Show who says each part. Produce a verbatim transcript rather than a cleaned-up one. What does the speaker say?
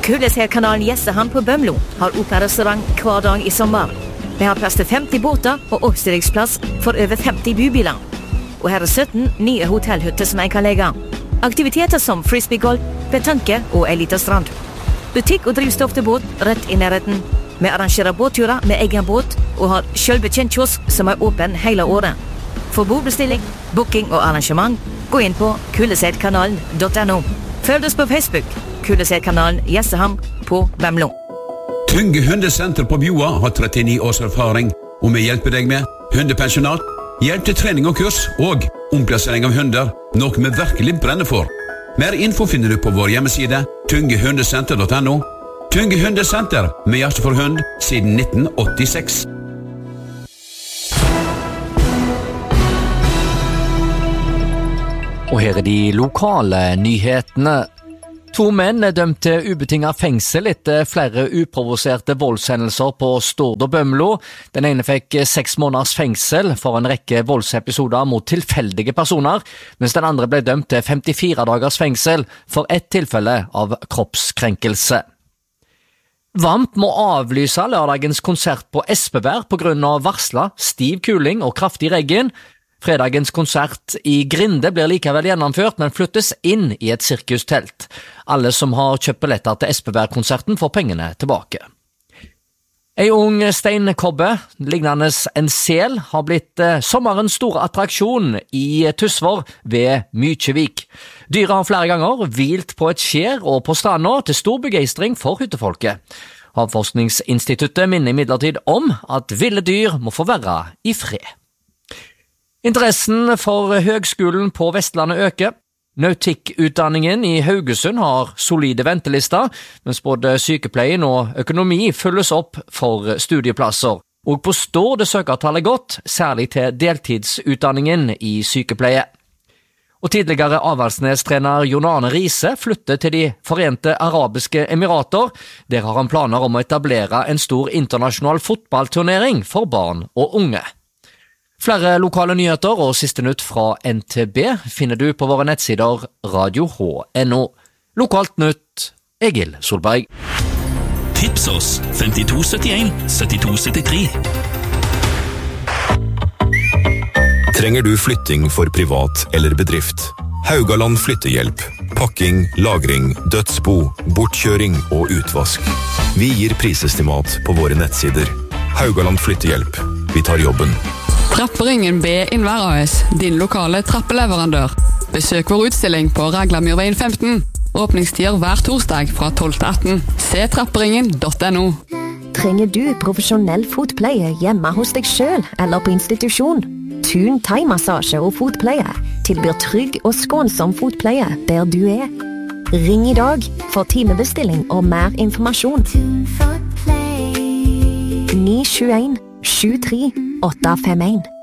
Speaker 1: Kullesherkanalen Jesseham på Bømlo har åpnet restaurant hver dag i sommer. Vi har plass til femti båter og oppstillingsplass for over femti bybiler. Og her er sytten nye hotellhytter som jeg kan legge. Aktiviteter som frisbeegolf, petanque og en liten strand. Butikk og drivstoff til båt rett i nærheten. Vi arrangerer båtturer med egen båt og har selvbetjent kiosk som er åpen hele året. For bordbestilling, booking og arrangement, gå inn på kullesherkanalen punktum no. Følg oss på Facebook, Kullesherkanalen Jesseham på Bømlo.
Speaker 2: Tynge hundesenter på Bjoa har trettini års erfaring, og vi hjelper deg med hundepensjonat, hjelp til trening og kurs, og omplassering av hunder, noe vi virkelig brenner for. Mer info finner du på vår hjemmeside, tynge hundesenter punktum no. Tynge hundesenter, med hjerte for hund, siden nitten åttiseks.
Speaker 3: Og her er de lokale nyhetene. To menn er dømt til ubetinget fengsel etter flere uprovoserte voldshendelser på Stord og Bømlo. Den ene fikk seks måneders fengsel for en rekke voldsepisoder mot tilfeldige personer, mens den andre ble dømt til femtifire dagers fengsel for ett tilfelle av kroppskrenkelse. Vamp må avlyse lørdagens konsert på Espevær på grunn av varslet stiv kuling og kraftig regn. Fredagens konsert i Grinde blir likevel gjennomført, men flyttes inn i et sirkustelt. Alle som har kjøpt billetter til Espevær-konserten får pengene tilbake. En ung steinkobbe, lignende en sel, har blitt eh, sommerens store attraksjon i Tysvær ved Mykjevik. Dyret har flere ganger hvilt på et skjær og på stranda til stor begeistring for hyttefolket. Havforskningsinstituttet minner imidlertid om at ville dyr må få være i fred. Interessen for høgskolen på Vestlandet øker. Nautikkutdanningen i Haugesund har solide ventelister, mens både sykepleien og økonomi fylles opp for studieplasser. Og på Stord er søkertallet godt, særlig til deltidsutdanningen i sykepleie. Og tidligere Avaldsnes-trener Jon Arne Riise flytter til de Forente Arabiske Emirater. Der har han planer om å etablere en stor internasjonal fotballturnering for barn og unge. Flere lokale nyheter og siste nytt fra N T B finner du på våre nettsider radio H N O. Lokalt nytt, Egil Solberg.
Speaker 4: Tips oss femtito syttien syttito syttitre.
Speaker 5: Trenger du flytting for privat eller bedrift? Haugaland flyttehjelp. Pakking, lagring, dødsbo, bortkjøring og utvask. Vi gir prisestimat på våre nettsider. Haugaland flyttehjelp. Vi tar jobben.
Speaker 6: Trapperingen B Innvær A S, din lokale trappeleverandør. Besøk vår utstilling på Raglamyrveien femten. Åpningstider hver torsdag fra tolv til atten. Se trapperingen punktum no.
Speaker 7: Trenger du profesjonell fotpleie hjemme hos deg selv eller på institusjon? Thun thai-massasje og fotpleie tilbyr trygg og skånsom fotpleie der du er. Ring i dag for timebestilling og mer informasjon. ni sju en sju tre åtte fem en